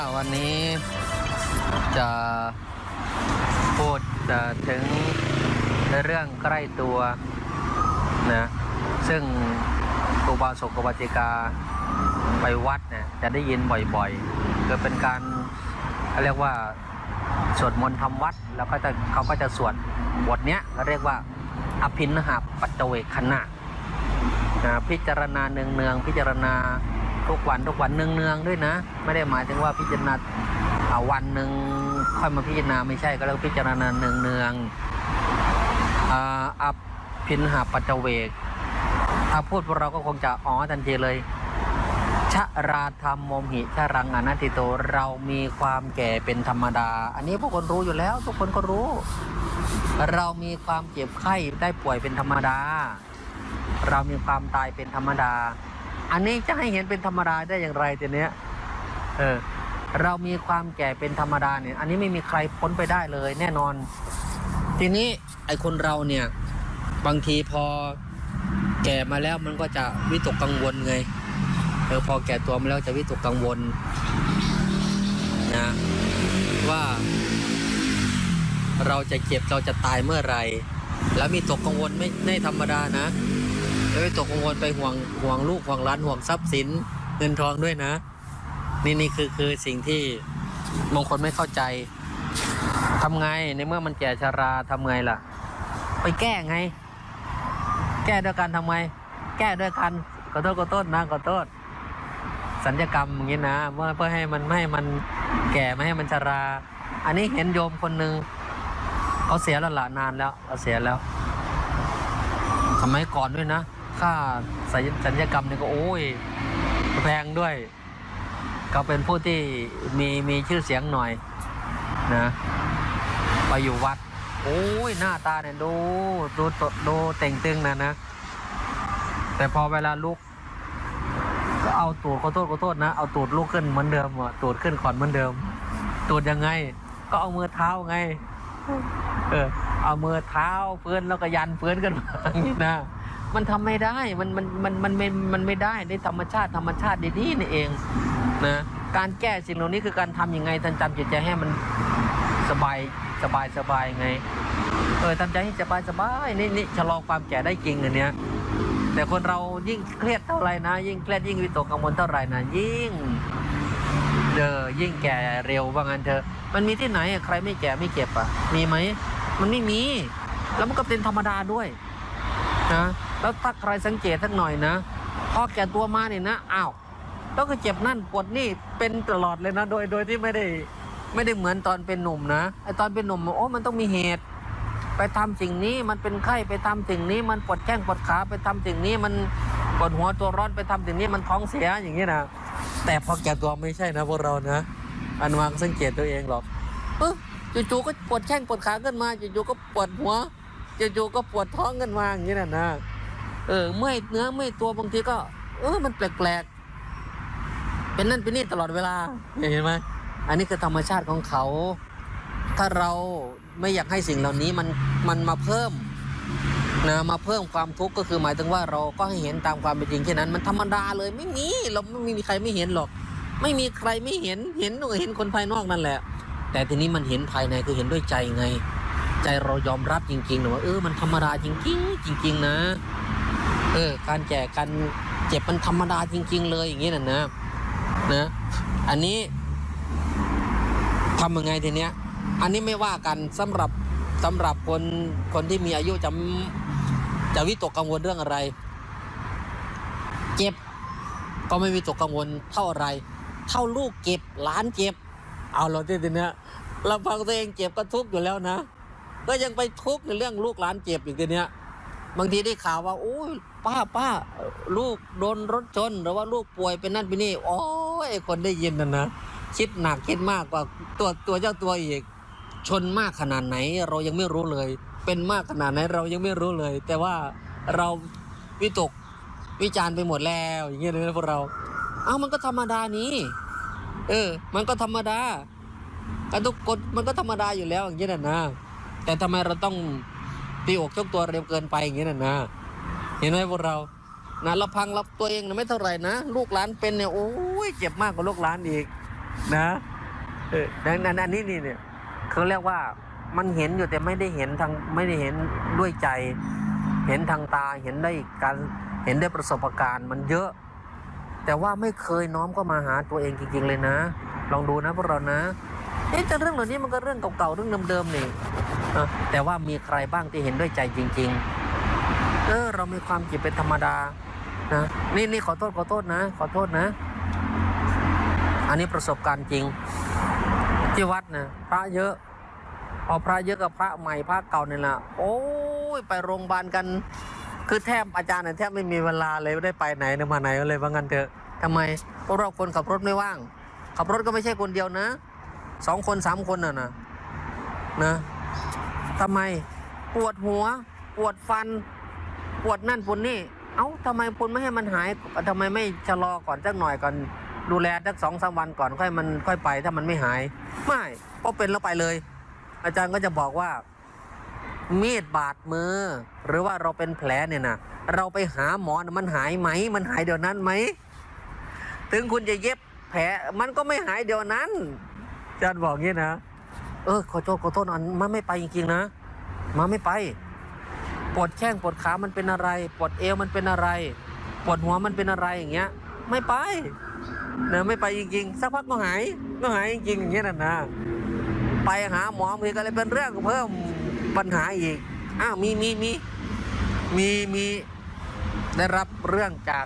วันนี้จะพูดถึงเรื่องใกล้ตัวนะซึ่งอุบาสกอุบาสิกาไปวัดเนี่ยจะได้ยินบ่อยๆคือเป็นการเรียกว่าสวดมนต์ทำวัดแล้วก็เขาก็จะสวดบทเนี้ยเขาเรียกว่าอภินหาปัจเจเวคขณะพิจารณาเนืองๆพิจารณาทุกวันเนืองๆด้วยนะไม่ได้หมายถึงว่าพิจารณาวันหนึ่งค่อยมาพิจารณาไม่ใช่ก็เรียกพิจารณาเนืองอภินหาปัจเจเวกถ้าพูดพวกเราก็คงจะทันทีเลยชราธรรมโมหิชรังอนัตติโตเรามีความแก่เป็นธรรมดาอันนี้พวกคนรู้อยู่แล้วทุกคนก็รู้เรามีความเจ็บไข้ได้ป่วยเป็นธรรมดาเรามีความตายเป็นธรรมดาอันนี้จะให้เห็นเป็นธรรมดาได้อย่างไรทีเนี้ยเรามีความแก่เป็นธรรมดาเนี่ยอันนี้ไม่มีใครพ้นไปได้เลยแน่นอนทีนี้ไอ้คนเราเนี่ยบางทีพอแก่มาแล้วมันก็จะวิตกกังวลไงพอแก่ตัวมาแล้วจะวิตกกังวลนะว่าเราจะเจ็บเราจะตายเมื่อไหร่แล้วมีตกกังวลไม่ธรรมดานะแล้ววิตกกังวลไปห่วงลูกห่วงหลานห่วงทรัพย์สินเงินทองด้วยนะนี่คือสิ่งที่บางคนไม่เข้าใจทำไงในเมื่อมันแก่ชราทำไงล่ะไปแก้ไงแก้ด้วยการทำไงแก้ด้วยการขอโทษนะขอโทษสัญญกรรมอย่างนี้นะเพื่อให้มันไม่ให้มันแก่ไม่ให้มันชราอันนี้เห็นโยมคนหนึ่งเขาเสียแล้วละนานแล้วเขาเสียแล้วสมัยก่อนด้วยนะค่าสัญญกรรมเนี่ยก็โอ้ยแพงด้วยเขาเป็นผู้ที่มีชื่อเสียงหน่อยนะไปอยู่วัดโอ้ยหน้าตาเนี่ยดูเต่งตึงนะแต่พอเวลาลุกก็เอาตูดขอโทษนะเอาตูดลุกขึ้นเหมือนเดิมตูดขึ้นก่อนเหมือนเดิมตูดยังไงก็เอามือเท้าไงเอามือเท้าพื้นแล้วก็ยันพื้นกันอย่างนี้นะมันทำไม่ได้มันไม่ได้ในธรรมชาติดีๆนี่เองนะการแก้สิ่งเหล่านี้คือการทำยังไงท่านจำจิตใจให้มันสบายไงทำใจให้สบายนี่ชะลอความแก่ได้จริงอันเนี้ยแต่คนเรายิ่งเครียดเท่าไหร่นะยิ่งเครียดยิ่งวิตกกังวลเท่าไหร่นะยิ่งแก่เร็วว่างั้นเถอะมันมีที่ไหนใครไม่แก่ไม่เจ็บอ่ะมีไหมมันไม่มีแล้วมันก็เป็นธรรมดาด้วยนะแล้วถ้าใครสังเกตสักหน่อยนะพอแก่ตัวมาเนี่ยนะแล้วก็เจ็บนั่นปวดนี่เป็นตลอดเลยนะโดยที่ไม่ได้เหมือนตอนเป็นหนุ่มนะไอตอนเป็นหนุ่มมันต้องมีเหตุไปทำสิ่งนี้มันเป็นไข้ไปทำสิ่งนี้มันปวดแข้งปวดขาไปทำสิ่งนี้มันปวดหัวตัวร้อนไปทำสิ่งนี้มันท้องเสียอย่างนี้นะแต่พอแก่ตัวไม่ใช่นะพวกเรานะอันวางสังเกตตัวเองหรอกจู่ๆก็ปวดแข้งปวดขาขึ้นมาจู่ๆก็ปวดหัวจู่ๆก็ปวดท้องขึ้นมาอย่างนี้นะเมื่อยเนื้อเมื่อยตัวบางทีก็มันแปลกๆเป็นนั่นเป็นนี่ตลอดเวลาเห็นไหมอันนี้คือธรรมชาติของเขาถ้าเราไม่อยากให้สิ่งเหล่านี้มันมาเพิ่มนะมาเพิ่มความทุกข์ก็คือหมายถึงว่าเราก็ให้เห็นตามความเป็นจริงแค่นั้นมันธรรมดาเลยไม่มีเราไม่มีใครไม่เห็นหรอกไม่มีใครไม่เห็นคนภายนอกนั่นแหละแต่ทีนี้มันเห็นภายในคือเห็นด้วยใจไงใจเรายอมรับจริงๆนะว่ามันธรรมดาจริงนะการแก่การเจ็บมันธรรมดาจริงๆเลยอย่างนี้นะอันนี้ทำยังไงทีเนี้ยอันนี้ไม่ว่ากันสำหรับคนที่มีอายุจะวิตกกังวลเรื่องอะไรเจ็บก็ไม่วิตกกังวลเท่าอะไรเท่าลูกเจ็บหลานเจ็บเอาเราทีเนี้ยเราฟังตัวเองเจ็บก็ทุกข์อยู่แล้วนะก็ยังไปทุกข์ในเรื่องลูกหลานเจ็บอีกทีเนี้ยบางทีได้ข่าวว่าโอ้ยป้าลูกโดนรถชนหรือว่าลูกป่วยเป็นนั่นเป็นนี่คนได้ยินนะคิดหนักคิดมากกว่าตัวเจ้าตัวอีกชนมากขนาดไหนเรายังไม่รู้เลยเป็นมากขนาดไหนเรายังไม่รู้เลยแต่ว่าเราวิตกวิจารณ์ไปหมดแล้วอย่างเงี้ยนะพวกเรามันก็ธรรมดานี้มันก็ธรรมดาการทุกคนมันก็ธรรมดาอยู่แล้วอย่างเงี้ยนะแต่ทำไมเราต้องตีอกชกตัวเร็วเกินไปอย่างเงี้ยนะเห็นไหมพวกเรานะเราพังรับตัวเองนะไม่เท่าไหร่นะลูกหลานเป็นเนี่ยโอ้ยเจ็บมากกว่าลูกหลานอีกนะนั้นอันนี้เนี่ยเขาเรียกว่ามันเห็นอยู่แต่ไม่ได้เห็นด้วยใจ เห็นทางตาเห็นได้การเห็นได้ประสบการณ์มันเยอะ แต่ว่าไม่เคยน้อมก็มาหาตัวเองจริงๆเลยนะลองดูนะพวกเรานะแต่เรื่องเหล่านี้มันก็เรื่องเก่าๆเรื่องเดิมๆนี่แต่ว่ามีใครบ้างที่เห็นด้วยใจจริงๆเรามีความจิตเป็นธรรมดานะนี่ขอโทษนะขอโทษนะอันนี้ประสบการณ์จริงที่วัดนะพระเยอะพอพระเยอะกับพระใหม่พระเก่าเนี่ยนะโอ้ยไปโรงพยาบาลกันคือแทบอาจารย์แทบไม่มีเวลาเลยไม่ได้ไปไหนมาไหนเลยว่างั้นเถอะทำไมเพราะเราคนขับรถไม่ว่างขับรถก็ไม่ใช่คนเดียวนะ2 คน3 คนนะทำไมปวดหัวปวดฟันปวดนั่นปวดนี่ทำไมคุณไม่ให้มันหายทำไมไม่ชะลอก่อนสักหน่อยก่อนดูแลสัก2-3 วันก่อนค่อยไปถ้ามันไม่หายไม่พอเป็นแล้วไปเลยอาจารย์ก็จะบอกว่ามีดบาดมือหรือว่าเราเป็นแผลเนี่ยนะเราไปหาหมอมันหายไหมมันหายเดี๋ยวนั้นไหมถึงคุณจะเย็บแผลมันก็ไม่หายเดี๋ยวนั้นอาจารย์บอกงี้นะขอโทษมันไม่ไปจริงๆนะมาไม่ไปปวดแข้งปวดขามันเป็นอะไรปวดเอวมันเป็นอะไรปวดหัวมันเป็นอะไรอย่างเงี้ยไม่ไปไม่ไปจริงๆสักพักก็หายจริงๆอย่างเงี้ยนะไปหาหมอมีก็เลยเป็นเรื่องเพิ่มปัญหาอีกมีได้รับเรื่องจาก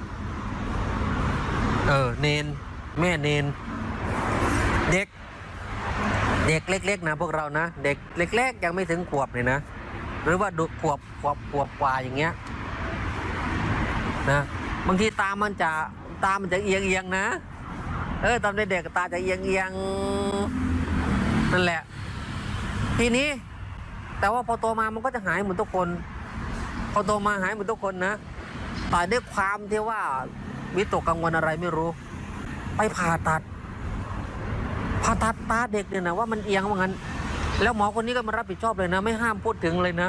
เนนแม่เนนเด็กเล็กๆนะพวกเรานะเด็กเล็กๆยังไม่ถึงขวบเลยนะหรือว่าดูขวบกว่าอย่างเงี้ยนะบางทีตามันจะเอียงนะตอนเด็กตาจะเอียงนั่นแหละทีนี้แต่ว่าพอโตมามันก็จะหายเหมือนทุกคนพอโตมาหายเหมือนทุกคนนะแต่ด้วยความที่ว่าวิตกกังวลอะไรไม่รู้ไปผ่าตัดตาเด็กเนี่ยนะว่ามันเอียงว่างั้นแล้วหมอคนนี้ก็มารับผิดชอบเลยนะไม่ห้ามพูดถึงเลยนะ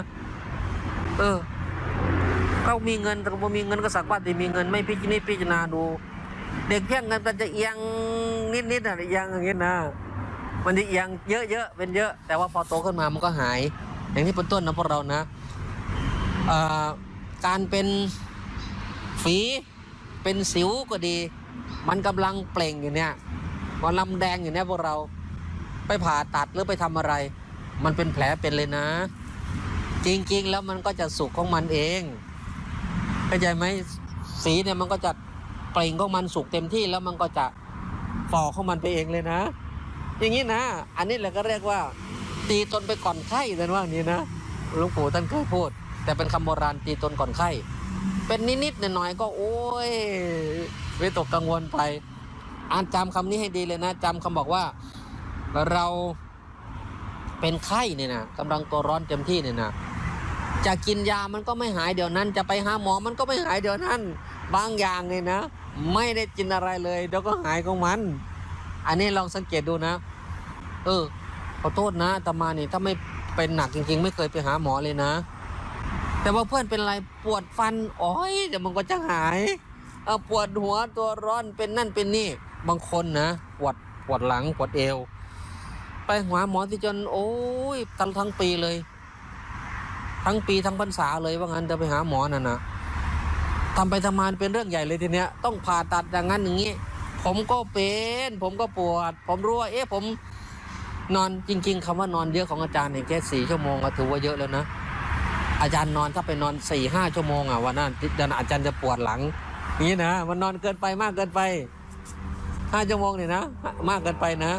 ก็มีเงินแต่พอมีเงินก็สักว่าแต่มีเงินไม่พิจารณาดูเด็กเพี้ยงกันจะเอียงนิดอะไรเอียงอย่างเงี้ยนะมันจะเอียงเยอะเป็นเยอะแต่ว่าพอโตขึ้นมามันก็หายอย่างที่เป็นต้นนะพวกเรานะการเป็นฝีเป็นสิวก็ดีมันกำลังเปล่งอยู่เนี่ยพอลำแดงอยู่เนี่ยพวกเราไปผ่าตัดหรือไปทำอะไรมันเป็นแผลเป็นเลยนะจริงๆแล้วมันก็จะสุกของมันเองเข้าใจไหมสีเนี่ยมันก็จะเปล่งของมันสุกเต็มที่แล้วมันก็จะฝ่อของมันไปเองเลยนะอย่างนี้นะอันนี้แหละก็เรียกว่าตีตนไปก่อนไข้แต่ว่าอย่างนี้นะหลวงปู่ท่านเคยพูดแต่เป็นคำโบราณตีตนก่อนไข้เป็นนิดๆหน่อยๆก็โอ้ยวิตกกังวลไปอ่านจำคำนี้ให้ดีเลยนะจำคำบอกว่าเราเป็นไข้เนี่ยนะกำลังตัวร้อนเต็มที่เนี่ยนะจะกินยามันก็ไม่หายเดี๋ยวนั้นจะไปหาหมอมันก็ไม่หายเดี๋ยวนั้นบางอย่างเนี่ยนะไม่ได้กินอะไรเลยเดี๋ยวก็หายของมันอันนี้ลองสังเกตดูนะขอโทษนะอาตมานี่ถ้าไม่เป็นหนักจริงๆไม่เคยไปหาหมอเลยนะแต่ว่าเพื่อนเป็นอะไรปวดฟันเดี๋ยวมันก็จะหายปวดหัวตัวร้อนเป็นนั่นเป็นนี่บางคนนะปวดหลังปวดเอวไปหาหมอที่จนโอ้ยทั้งปีเลยทั้งปีทั้งพรรษาเลยว่างั้นจะไปหาหมอน่ะนะทำไปทำมาเป็นเรื่องใหญ่เลยทีเนี้ยต้องผ่าตัดอย่างนั้นอย่างนี้ผมก็ผมก็ปวดผมรู้ว่าผมนอนจริงๆคำว่านอนเยอะของอาจารย์เนี่ยแค่4 ชั่วโมงก็ถือว่าเยอะแล้วนะอาจารย์นอนถ้าไปนอน4-5 ชั่วโมงวันนั้นอาจารย์จะปวดหลังนี่นะมันนอนเกินไปมากเกินไป5 ชั่วโมงเนี่ยนะมากเกินไปนะ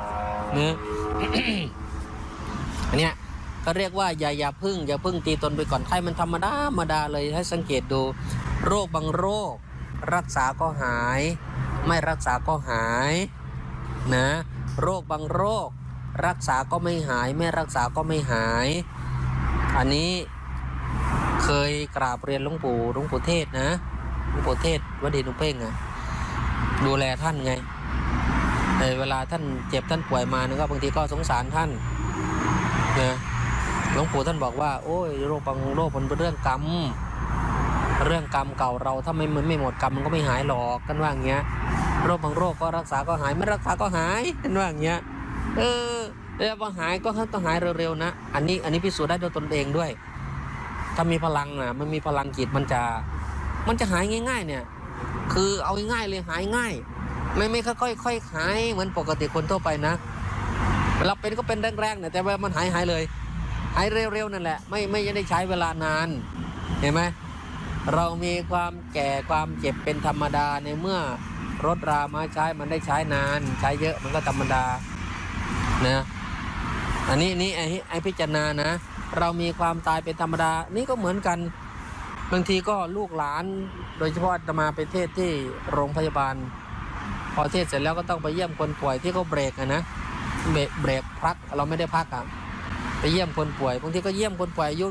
อันเนี้ยก็เรียกว่าอย่าพึ่งตีตนไปก่อนไข้มันธรรมดาเลยให้สังเกตดูโรคบางโรครักษาก็หายไม่รักษาก็หายนะโรคบางโรครักษาก็ไม่หายไม่รักษาก็ไม่หายอันนี้เคยกราบเรียนหลวงปู่เทศนะหลวงปู่เทศวัดดินอุเพ่งดูแลท่านไงในเวลาท่านเจ็บท่านป่วยมาก็บางทีก็สงสารท่านนะหลวงปู่ท่านบอกว่าโอ้ยโรคบางโรคมันเป็นเรื่องกรรมเก่าเราถ้ามันไม่หมดกรรมมันก็ไม่หายหรอกกันว่าอย่างเงี้ยโรคบางโรคก็รักษาก็หายไม่รักษาก็หายเห็นว่าอย่างเงี้ยแล้วพอหายก็ต้องหายเร็วๆนะอันนี้พิสูจน์ได้ด้วยตนเองด้วยถ้ามีพลังนะมันมีพลังจิตมันจะหายง่ายๆเนี่ยคือเอาง่ายๆเลยหายง่ายไม่ค่อยหายเหมือนปกติคนทั่วไปนะเวลาเป็นก็เป็นแรงๆเนี่ยแต่ว่ามันหายเลยหายเร็วๆนั่นแหละไม่ได้ใช้เวลานานเห็นไหมเรามีความแก่ความเจ็บเป็นธรรมดาในเมื่อรถรามาใช้มันได้ใช้นานใช้เยอะมันก็ธรรมดานะอันนี้ไอ้พิจารณานะเรามีความตายเป็นธรรมดานี่ก็เหมือนกันบางทีก็ลูกหลานโดยเฉพาะอาตมาไปเทศที่โรงพยาบาลพอเทศเสร็จแล้วก็ต้องไปเยี่ยมคนป่วยที่เขาเบรกนะเบรกพักเราไม่ได้พักไปเยี่ยมคนป่วยบางทีก็เยี่ยมคนป่วยอายุ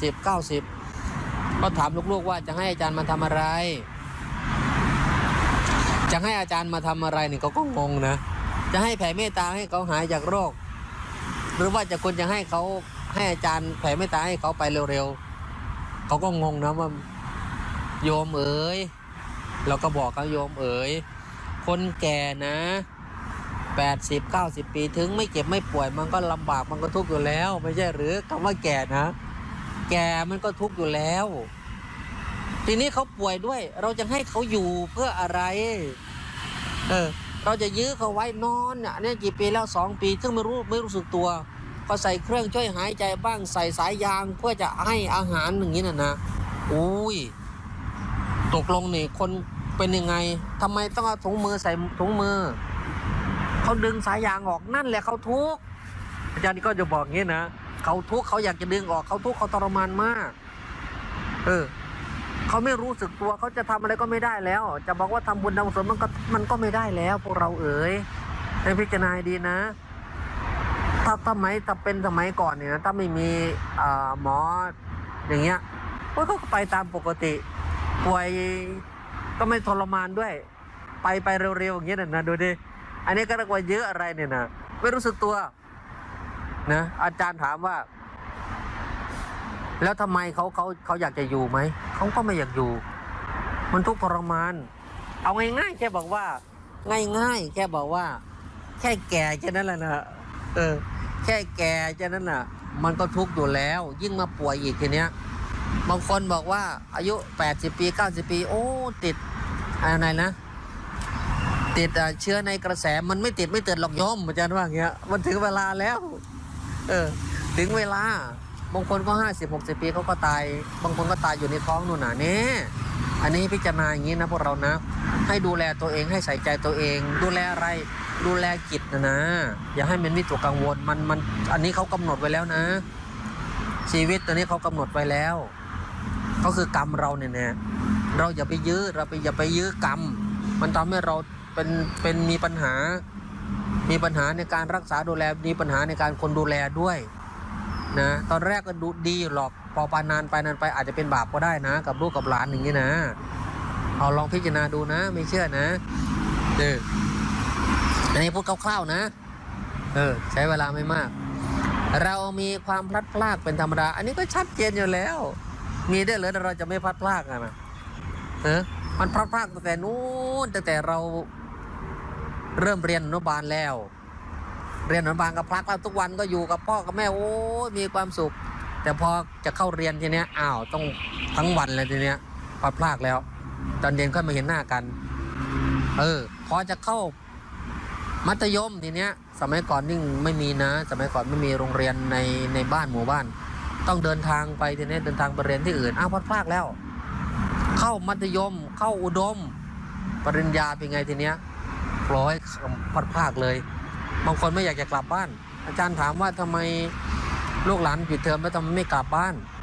80-90ก็ถามลูกๆว่าจะให้อาจารย์มาทำอะไรจะให้อาจารย์มาทำอะไรนี่เขาก็งงนะจะให้แผ่เมตตาให้เขาหายจากโรคหรือว่าควรจะให้เขาให้อาจารย์แผ่เมตตาให้เขาไปเร็วๆเขาก็งงนะว่าโยมเอ๋ยเราก็บอกเขาโยมเอ๋ยคนแก่นะ80-90 ปีถึงไม่เจ็บไม่ป่วยมันก็ลำบากมันก็ทุกข์อยู่แล้วไม่ใช่หรือคำว่าแก่นะแก่มันก็ทุกข์อยู่แล้วทีนี้เขาป่วยด้วยเราจะให้เขาอยู่เพื่ออะไรเราจะยื้อเขาไว้นอนเนี่ยกี่ปีแล้ว2 ปีซึ่งไม่รู้สึกตัวก็ใส่เครื่องช่วยหายใจบ้างใส่สายยางเพื่อจะให้อาหารอย่างนี้นะอุ้ยตกลงนี่คนเป็นยังไงทำไมต้องเอาถุงมือใส่ถุงมือเขาดึงสายยางออกนั่นแหละเขาทุกข์อาจารย์ก็จะบอกงี้นะเขาทุกข์เขาอยากจะดึงออกเขาทุกข์เขาทรมานมากเขาไม่รู้สึกตัวเขาจะทำอะไรก็ไม่ได้แล้วจะบอกว่าทำบุญทำกุศลมันก็ไม่ได้แล้วพวกเราเอ๋ยให้พิจารณาดีนะถ้าเป็นสมัยก่อนเนี่ยนะถ้าไม่มีหมออย่างเงี้ยเขาก็ไปตามปกติป่วยก็ไม่ทรมานด้วยไปเร็วๆอย่างเงี้ยนะดูดิอันนี้ก็เรียกว่าเยอะอะไรเนี่ยนะไม่รู้สึกตัวนะอาจารย์ถามว่าแล้วทำไมเขาอยากจะอยู่ไหมเขาก็ไม่อยากอยู่มันทุกข์ทรมานเอาง่ายๆแค่บอกว่าง่ายๆแค่บอกว่าแค่แก่แค่นั้นแหละนะแค่แก่แค่นั้นน่ะมันก็ทุกข์อยู่แล้วยิ่งมาป่วยอีกทีเนี้ยบางคนบอกว่าอายุ80 ปี90 ปีโอ้ติดอะไรนะติดเชื้อในกระแสมันไม่ติดหรอกโยมอาจารย์ว่าอย่างเงี้ยมันถึงเวลาแล้วถึงเวลาบางคนก็50-60 ปีเขาก็ตายบางคนก็ตายอยู่ในท้องนู่นน่ะเนี่ยอันนี้พิจารณาอย่างนี้นะพวกเรานะให้ดูแลตัวเองให้ใส่ใจตัวเองดูแลอะไรดูแลจิตนะอย่าให้มันวิตกกังวลมันอันนี้เขากำหนดไว้แล้วนะชีวิตตัวนี้เขากำหนดไว้แล้วก็คือกรรมเราเนี่ยเราอย่าไปยื้ออย่าไปยื้อกรรมมันทำให้เราเป็นมีปัญหาในการรักษาดูแลมีปัญหาในการคนดูแลด้วยนะตอนแรกก็ดูดีหรอกพอไปนานไปอาจจะเป็นบาปก็ได้นะกับลูกกับหลานอย่างนี้นะเอาลองพิจารณาดูนะไม่เชื่อนะอันนี้พูดคร่าวๆนะใช้เวลาไม่มากเรามีความพลัดพรากเป็นธรรมดาอันนี้ก็ชัดเจนอยู่แล้วมีได้เลยเราจะไม่พลัดพรากนะมันพลัดพรากตั้งแต่นู้นตั้งแต่เราเริ่มเรียนอนุบาลแล้วเรียนอนุบาลกับพลักแล้วทุกวันก็อยู่กับพ่อกับแม่โอ้มีความสุขแต่พอจะเข้าเรียนทีเนี้ยต้องทั้งวันเลยทีเนี้ยพลัดพรากแล้วตอนเย็นค่อยมาเห็นหน้ากันพอจะเข้ามัธยมทีเนี้ยสมัยก่อนนี่ไม่มีนะสมัยก่อนไม่มีโรงเรียนในบ้านหมู่บ้านต้องเดินทางไปทีนี้เดินทางไปเรียนที่อื่นพลัดพรากแล้วเข้ามัธยมเข้าอุดมปริญญาเป็นไงทีเนี้ยพลอยพลัดพรากเลยบางคนไม่อยากจะกลับบ้านอาจารย์ถามว่าทำไมลูกหลานปิดเทอมแล้วทำไมไม่กลับบ้าน